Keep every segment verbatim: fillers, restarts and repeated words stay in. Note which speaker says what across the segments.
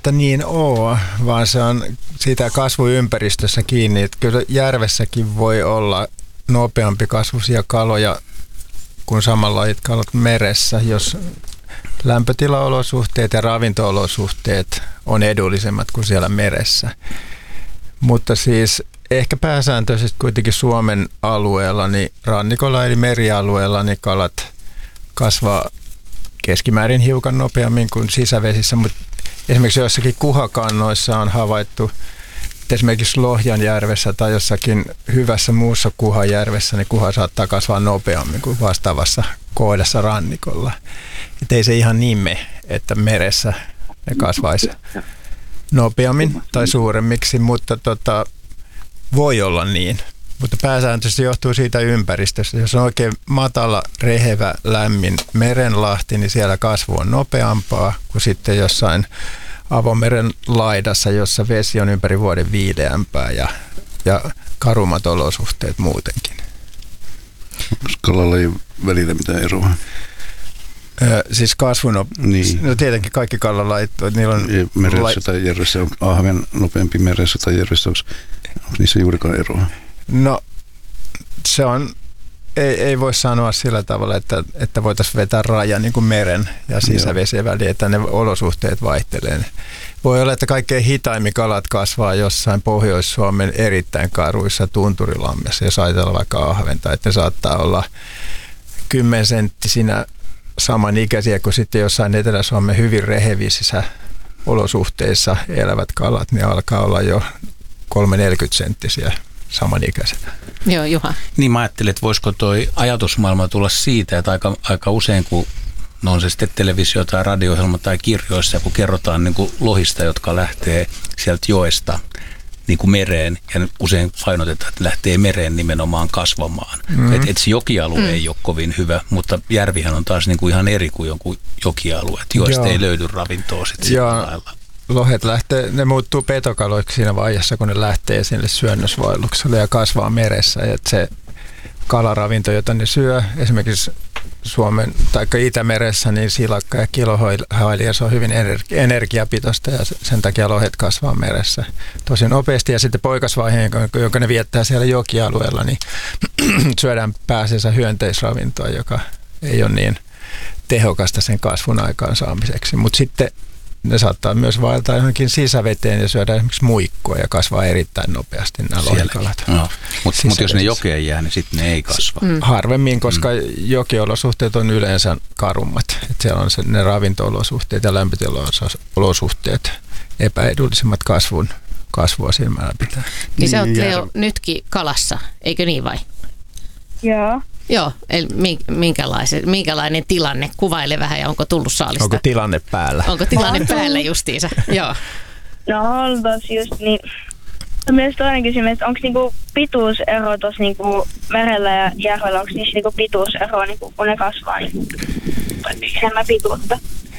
Speaker 1: välttämättä niin ole, vaan se on siitä kasvuympäristössä kiinni. Että kyllä järvessäkin voi olla nopeampi kasvuisia kaloja kuin samanlaiset kalat meressä, jos lämpötilaolosuhteet ja ravinto-olosuhteet on edullisemmat kuin siellä meressä. Mutta siis ehkä pääsääntöisesti kuitenkin Suomen alueella, niin rannikolla eli merialueella, niin kalat kasvaa keskimäärin hiukan nopeammin kuin sisävesissä, mutta esimerkiksi joissakin kuhakannoissa on havaittu, että esimerkiksi Lohjanjärvessä tai jossakin hyvässä muussa kuhajärvessä, niin kuha saattaa kasvaa nopeammin kuin vastaavassa kohdassa rannikolla. Että ei se ihan niin mene, että meressä ne kasvaisi nopeammin tai suuremmiksi, mutta tota, voi olla niin. Mutta pääsääntöisesti johtuu siitä ympäristöstä. Jos on oikein matala, rehevä, lämmin merenlahti, niin siellä kasvu on nopeampaa kuin sitten jossain avomeren laidassa, jossa vesi on ympäri vuoden viileämpää ja, ja karummat olosuhteet muutenkin.
Speaker 2: Onko kalalajien välillä mitään eroa?
Speaker 1: Ö, siis kasvun on,
Speaker 2: niin.
Speaker 1: No tietenkin kaikki kalalajit, niillä on...
Speaker 2: Meressä
Speaker 1: lai...
Speaker 2: tai järvessä on ahven nopeampi meressä tai järvessä, onko, onko niissä juurikaan eroa?
Speaker 1: No se on, ei, ei voi sanoa sillä tavalla, että, että voitaisiin vetää raja niin kuin meren ja sisävesien väliin, että ne olosuhteet vaihtelee. Voi olla, että kaikkein hitaimmin kalat kasvaa jossain Pohjois-Suomen erittäin karuissa tunturilammessa, jos ajatellaan vaikka ahventa, että ne saattaa olla kymmensenttisinä samanikäisiä kuin sitten jossain Etelä-Suomen hyvin rehevisissä olosuhteissa elävät kalat, niin alkaa olla jo kolmekymmentä senttisiä samanikäisenä.
Speaker 3: Joo, Juha.
Speaker 4: Niin mä ajattelin, että voisiko toi ajatusmaailma tulla siitä, että aika, aika usein, kun no on se sitten televisio- tai radio-ohjelma tai kirjoissa, kun kerrotaan niin kuin lohista, jotka lähtee sieltä joesta niin kuin mereen, ja usein painotetaan, että lähtee mereen nimenomaan kasvamaan. Mm-hmm. Että et se jokialue mm. ei ole kovin hyvä, mutta järvihän on taas niin kuin ihan eri kuin jonkun jokialue, että joista Joo. ei löydy ravintoa sitten sillä lailla.
Speaker 1: Lohet lähtee, ne muuttuu petokaloiksi siinä vaiheessa, kun ne lähtee sinne syönnösvaellukselle ja kasvaa meressä. Et se kalaravinto, jota ne syö, esimerkiksi Suomen tai Itämeressä, niin silakka ja kilohailija, se on hyvin energiapitoista ja sen takia lohet kasvaa meressä tosi nopeasti. Ja sitten poikasvaiheen, jonka ne viettää siellä jokialueella, niin syödään pääseensä hyönteisravintoa, joka ei ole niin tehokasta sen kasvun aikaansaamiseksi. Mutta sitten ne saattaa myös vaeltaa johonkin sisäveteen ja syödä esimerkiksi muikkoa ja kasvaa erittäin nopeasti nämä lohikalat.
Speaker 4: No. Mutta mut jos ne jokeen jää, niin sitten ne ei kasva.
Speaker 1: Mm. Harvemmin, koska mm. jokiolosuhteet on yleensä karummat. Et siellä on se, ne ravinto-olosuhteet ja lämpötilaolosuhteet epäedullisemmat kasvun, kasvua silmällä pitää.
Speaker 3: Niin sä oot, Leo, nytkin kalassa, eikö niin vai?
Speaker 5: Joo.
Speaker 3: Joo, eli minkälainen tilanne? Kuvaile vähän ja onko tullut saalista?
Speaker 1: Onko tilanne päällä?
Speaker 3: Onko tilanne päällä justiinsa? Joo.
Speaker 5: No on tossa just niin. Myös toinen kysymys, että onko niinku pituusero tuossa niinku merellä ja järvellä, onko niissä niinku pituusero, niinku, kun ne kasvaa, niin enemmän pituutta?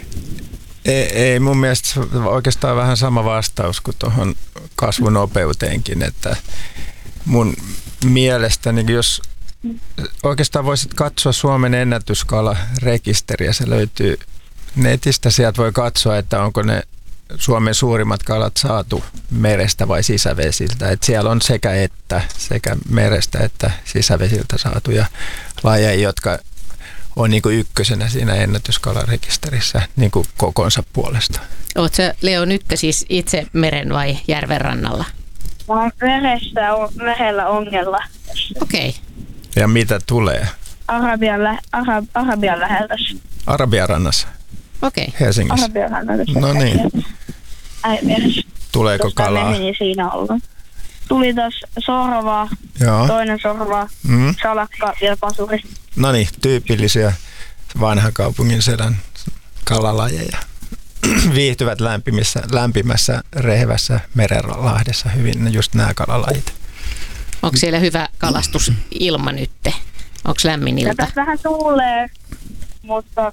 Speaker 1: Ei, ei, mun mielestä oikeastaan vähän sama vastaus kuin tuohon kasvunopeuteenkin, että mun mielestä niin jos oikeastaan voisit katsoa Suomen ennätyskalarekisteriä, se löytyy netistä, sieltä voi katsoa, että onko ne Suomen suurimmat kalat saatu merestä vai sisävesiltä. Et siellä on sekä että, sekä merestä että sisävesiltä saatuja lajeja, jotka on niinku ykkösenä siinä ennätyskalarekisterissä niinku kokonsa puolesta.
Speaker 3: Oletko sä, Leo, nyt siis itse meren vai järven rannalla?
Speaker 5: Mä oon meressä, on, merellä ongella.
Speaker 3: Okei. Okay.
Speaker 1: Ja mitä tulee?
Speaker 5: Arabian, lä- Arab- Arabian läheltä.
Speaker 1: Arabian rannassa?
Speaker 3: Okei. Okay.
Speaker 1: Helsingissä?
Speaker 5: Arabian rannassa.
Speaker 1: No niin.
Speaker 5: Äimeressä.
Speaker 1: Tuleeko
Speaker 5: Tuosta
Speaker 1: kalaa?
Speaker 5: Meni siinä olla. Tuli taas sorvaa,
Speaker 1: Joo.
Speaker 5: toinen sorvaa,
Speaker 1: Mm.
Speaker 5: salakka ja pasuri.
Speaker 1: No niin, tyypillisiä vanhan kaupungin sedän kalalajeja. Viihtyvät lämpimissä, lämpimässä, rehevässä merenlahdessa hyvin just nämä kalalajit.
Speaker 3: Onko siellä hyvä kalastusilma nytte? Onko lämmin ilta?
Speaker 5: Tässä vähän tuulee, mutta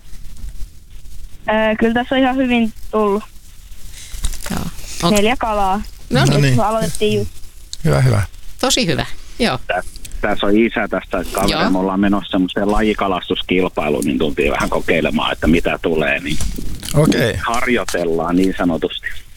Speaker 5: ää, kyllä tässä on ihan hyvin tullut.
Speaker 3: Joo. Onko...
Speaker 5: Neljä kalaa.
Speaker 3: No niin.
Speaker 1: No niin.
Speaker 5: Aloitettiin just.
Speaker 1: Hyvä, hyvä.
Speaker 3: Tosi hyvä, joo.
Speaker 6: Tässä on isä tästä kaverilla, me ollaan menossa semmoiseen lajikalastuskilpailuun, niin tultiin vähän kokeilemaan, että mitä tulee, niin
Speaker 1: Okei.
Speaker 6: harjoitellaan niin sanotusti.